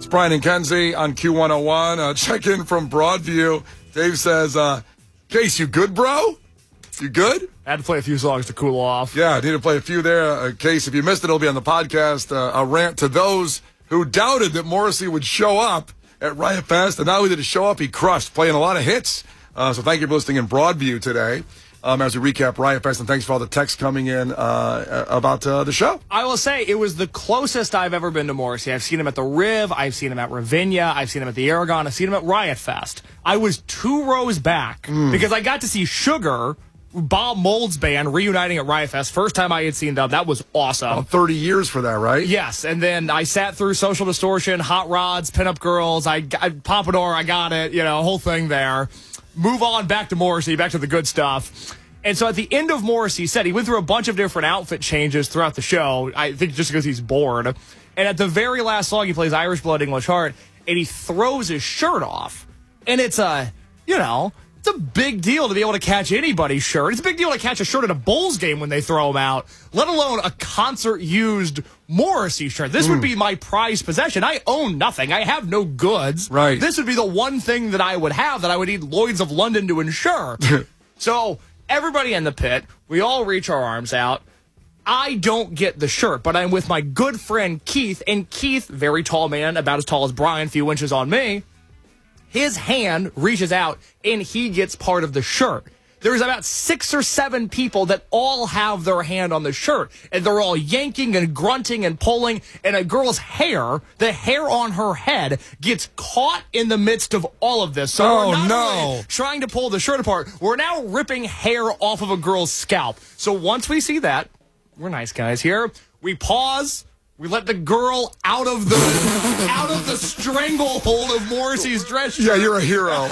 It's Brian and Kenzie on Q101. Check in from Broadview. Dave says, Case, you good, bro? You good? I had to play a few songs to cool off. Yeah, I need to play a few there. Case, if you missed it, it'll be on the podcast. A rant to those who doubted that Morrissey would show up at Riot Fest. And not only did he show up, he crushed, playing a lot of hits. So thank you for listening in Broadview today. As we recap Riot Fest, and thanks for all the texts coming in about the show. I will say it was the closest I've ever been to Morrissey. I've seen him at the Riv, I've seen him at Ravinia, I've seen him at the Aragon, I've seen him at Riot Fest. I was 2 rows back because I got to see Sugar, Bob Mold's band, reuniting at Riot Fest. First time I had seen them. That was awesome. About 30 years for that, right? Yes, and then I sat through Social Distortion, Hot Rods, Pinup Girls, Pompadour, I got it, whole thing there. Move on back to Morrissey, back to the good stuff. And so at the end of Morrissey's set, he went through a bunch of different outfit changes throughout the show, I think just because he's bored. And at the very last song, he plays Irish Blood, English Heart, and he throws his shirt off. And it's it's a big deal to be able to catch anybody's shirt. It's a big deal to catch a shirt at a Bulls game when they throw them out, let alone a concert-used Morrissey shirt. This would be my prized possession. I own nothing. I have no goods. Right. This would be the one thing that I would have that I would need Lloyd's of London to insure. So everybody in the pit, we all reach our arms out. I don't get the shirt, but I'm with my good friend Keith, and Keith, very tall man, about as tall as Brian, a few inches on me, his hand reaches out, and he gets part of the shirt. There's about 6 or 7 people that all have their hand on the shirt, and they're all yanking and grunting and pulling, and a girl's hair, the hair on her head, gets caught in the midst of all of this. So we're not only trying to pull the shirt apart, we're now ripping hair off of a girl's scalp. So once we see that, we're nice guys here, we pause. We let the girl out of the stranglehold of Morrissey's dress shirt. Yeah, you're a hero.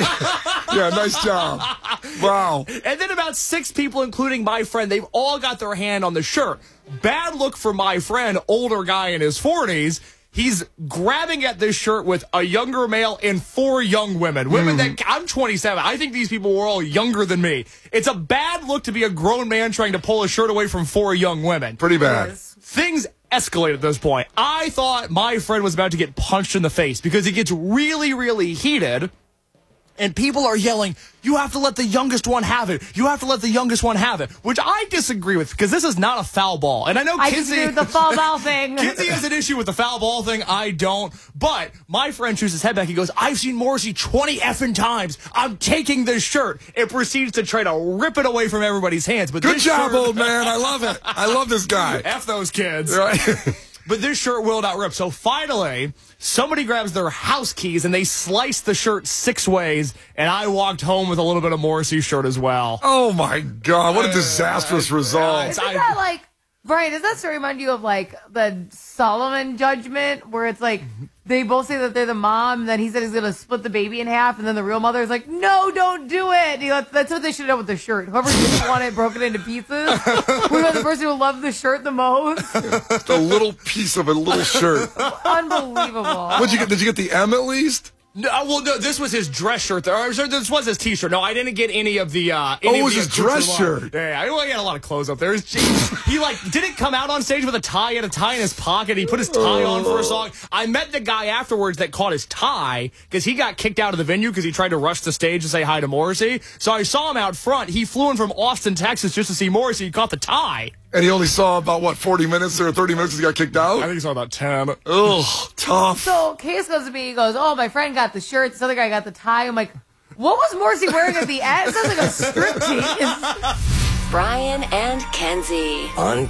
Yeah, nice job. Wow. And then about 6 people, including my friend, they've all got their hand on the shirt. Bad look for my friend, older guy in his 40s. He's grabbing at this shirt with a younger male and 4 young women. Women that, I'm 27. I think these people were all younger than me. It's a bad look to be a grown man trying to pull a shirt away from 4 young women. Pretty bad. Things escalate at this point. I thought my friend was about to get punched in the face because it gets really, really heated. And people are yelling, you have to let the youngest one have it. You have to let the youngest one have it. Which I disagree with, because this is not a foul ball. And I know Kinsey... I disagree with the foul ball thing. Kinsey has an issue with the foul ball thing. I don't. But my friend shoots his head back. He goes, I've seen Morrissey 20 effing times. I'm taking this shirt. It proceeds to try to rip it away from everybody's hands. But Good job, old man. I love it. I love this guy. F those kids. Right. But this shirt will not rip. So finally, somebody grabs their house keys and they slice the shirt 6 ways. And I walked home with a little bit of Morrissey's shirt as well. Oh, my God. What a disastrous result. Isn't that like, Brian, does that story remind you of like the Solomon judgment where it's like they both say that they're the mom, and then he said he's going to split the baby in half, and then the real mother is like, no, don't do it. That's what they should have done with the shirt. Whoever didn't want it broken into pieces, who was the person who loved the shirt the most. Just a little piece of a little shirt. Unbelievable. What'd you get? Did you get the M at least? No, this was his dress shirt. This was his T-shirt. No, I didn't get any of the. It was his dress shirt. Yeah, I only had a lot of clothes up there. He didn't come out on stage with a tie. He had a tie in his pocket. He put his tie on for a song. I met the guy afterwards that caught his tie because he got kicked out of the venue because he tried to rush the stage to say hi to Morrissey. So I saw him out front. He flew in from Austin, Texas, just to see Morrissey. He caught the tie. And he only saw about, 40 minutes or 30 minutes because he got kicked out? I think he saw about 10. Ugh, tough. So Case goes to me, he goes, oh, my friend got the shirt, this other guy got the tie. I'm like, what was Morrissey wearing at the end? It sounds like a striptease. Brian and Kenzie on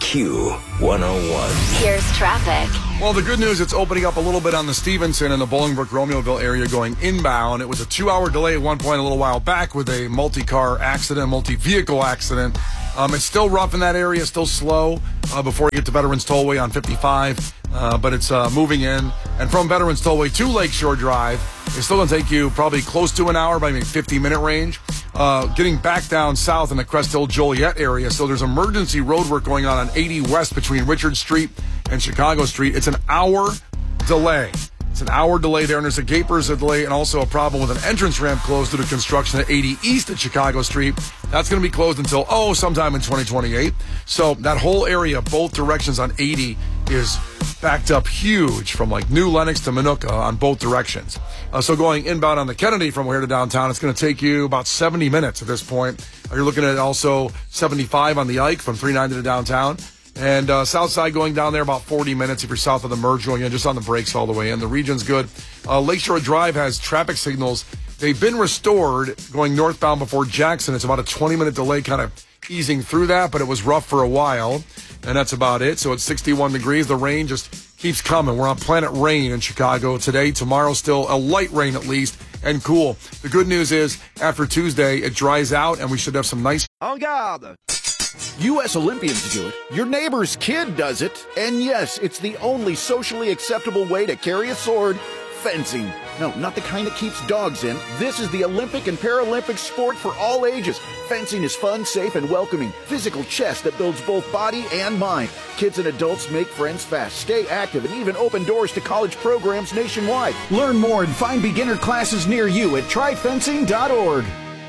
Q101. Here's traffic. Well, the good news, it's opening up a little bit on the Stevenson and the Bolingbrook, Romeoville area going inbound. It was a 2-hour delay at one point a little while back with a multi-vehicle accident. It's still rough in that area, still slow before you get to Veterans Tollway on 55, but it's moving in. And from Veterans Tollway to Lakeshore Drive, it's still going to take you probably close to an hour, by maybe 50-minute range. Getting back down south in the Crest Hill Joliet area, so there's emergency road work going on 80 West between Richard Street and Chicago Street. It's an hour delay. It's an hour delay there, and there's a gapers delay and also a problem with an entrance ramp closed due to construction at 80 East at Chicago Street. That's going to be closed until, sometime in 2028. So that whole area, both directions on 80, is backed up huge from like New Lenox to Minooka on both directions. So going inbound on the Kennedy from here to downtown, it's going to take you about 70 minutes at this point. You're looking at also 75 on the Ike from 390 to downtown. And south side going down there about 40 minutes if you're south of the merge going in, just on the brakes all the way in. The region's good. Lakeshore Drive has traffic signals. They've been restored going northbound before Jackson. It's about a 20-minute delay kind of easing through that, but it was rough for a while. And that's about it. So it's 61 degrees. The rain just keeps coming. We're on Planet Rain in Chicago today. Tomorrow still a light rain at least and cool. The good news is after Tuesday, it dries out and we should have some nice... En garde! U.S. Olympians do it. Your neighbor's kid does it. And yes, it's the only socially acceptable way to carry a sword. Fencing. No, not the kind that keeps dogs in. This is the Olympic and Paralympic sport for all ages. Fencing is fun, safe, and welcoming. Physical chess that builds both body and mind. Kids and adults make friends fast, stay active, and even open doors to college programs nationwide. Learn more and find beginner classes near you at tryfencing.org.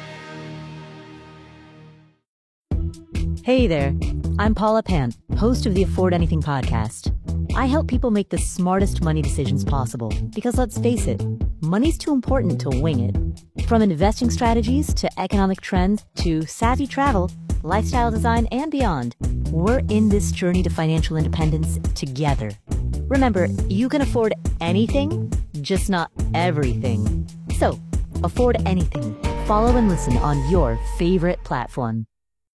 Hey there, I'm Paula Pant, host of the Afford Anything podcast. I help people make the smartest money decisions possible because let's face it, money's too important to wing it. From investing strategies to economic trends to savvy travel, lifestyle design, and beyond, we're in this journey to financial independence together. Remember, you can afford anything, just not everything. So, afford anything. Follow and listen on your favorite platform.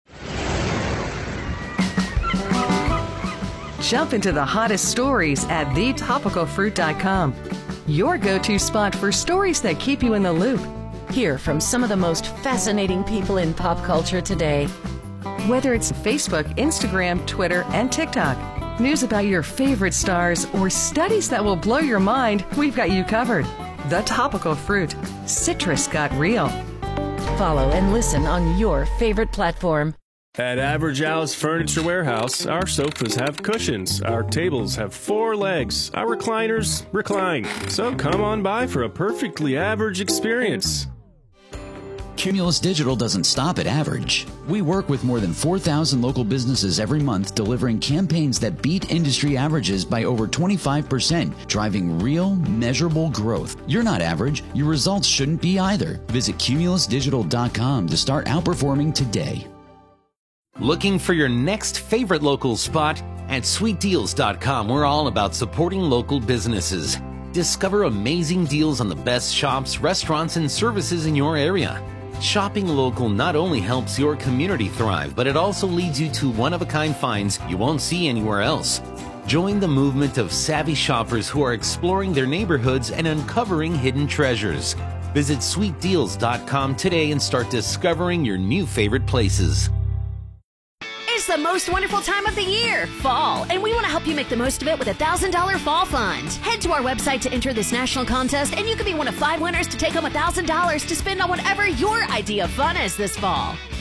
Jump into the hottest stories at thetopicalfruit.com. Your go-to spot for stories that keep you in the loop. Hear from some of the most fascinating people in pop culture today. Whether it's Facebook, Instagram, Twitter, and TikTok, news about your favorite stars, or studies that will blow your mind, we've got you covered. The Topical Fruit. Citrus got real. Follow and listen on your favorite platform. At Average Al's Furniture Warehouse, our sofas have cushions, our tables have 4 legs, our recliners recline. So come on by for a perfectly average experience. Cumulus Digital doesn't stop at average. We work with more than 4,000 local businesses every month, delivering campaigns that beat industry averages by over 25%, driving real, measurable growth. You're not average. Your results shouldn't be either. Visit cumulusdigital.com to start outperforming today. Looking for your next favorite local spot? At sweetdeals.com, we're all about supporting local businesses. Discover amazing deals on the best shops, restaurants, and services in your area. Shopping local not only helps your community thrive, but it also leads you to one-of-a-kind finds you won't see anywhere else. Join the movement of savvy shoppers who are exploring their neighborhoods and uncovering hidden treasures. Visit sweetdeals.com today and start discovering your new favorite places. It's the most wonderful time of the year, fall, and we want to help you make the most of it with a $1,000 fall fund. Head to our website to enter this national contest, and you could be one of 5 winners to take home $1,000 to spend on whatever your idea of fun is this fall.